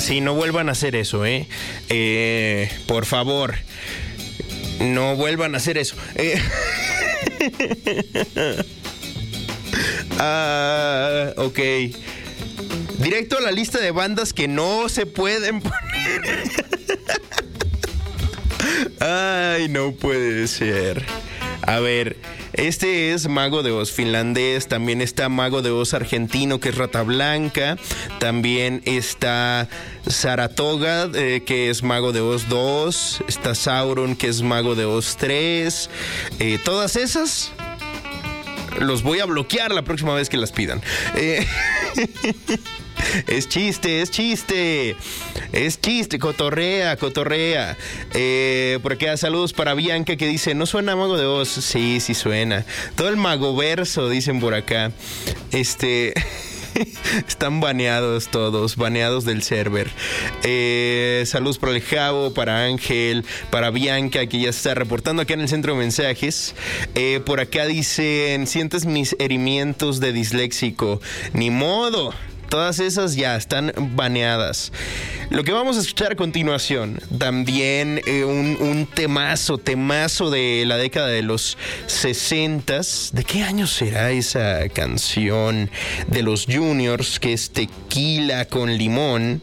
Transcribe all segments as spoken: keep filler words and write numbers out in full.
Sí, no vuelvan a hacer eso, ¿eh? eh por favor, no vuelvan a hacer eso. Eh. Ah, ok. Directo a la lista de bandas que no se pueden poner. Ay, no puede ser. A ver, este es Mago de Oz finlandés. También está Mago de Oz argentino, que es Rata Blanca. También está Saratoga, eh, que es Mago de Oz dos. Está Sauron, que es Mago de Oz tres. eh, Todas esas los voy a bloquear la próxima vez que las pidan. Eh, es chiste, es chiste. Es chiste, cotorrea, cotorrea. Eh, por acá, saludos para Bianca, que dice, ¿no suena Mago de Oz? Sí, sí suena. Todo el magoverso, dicen por acá. Este... Están baneados todos, baneados del server. Eh, saludos para el Javo, para Ángel, para Bianca, que ya se está reportando acá en el centro de mensajes. Eh, por acá dicen, ¿sientes mis herimientos de disléxico? Ni modo. Todas esas ya están baneadas. Lo que vamos a escuchar a continuación, también eh, un, un temazo, temazo de la década de los sesentas. ¿De qué año será esa canción de los Juniors? Que es Tequila con Limón.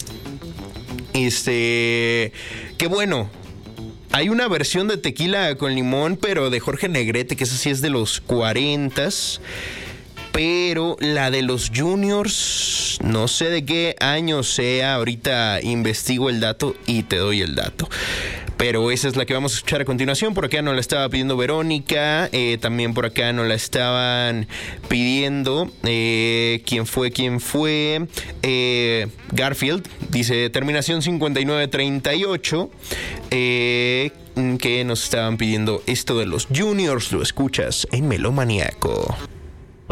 Este, qué bueno. Hay una versión de Tequila con Limón, pero de Jorge Negrete, que esa sí es de los cuarentas. Pero la de los Juniors, no sé de qué año sea. Ahorita investigo el dato y te doy el dato. Pero esa es la que vamos a escuchar a continuación. Por acá nos la estaba pidiendo Verónica. Eh, también por acá nos la estaban pidiendo. Eh, ¿Quién fue? ¿Quién fue? Eh, Garfield. Dice terminación cincuenta y nueve treinta y ocho. Eh, que nos estaban pidiendo esto de los Juniors. Lo escuchas en Melómaniaco.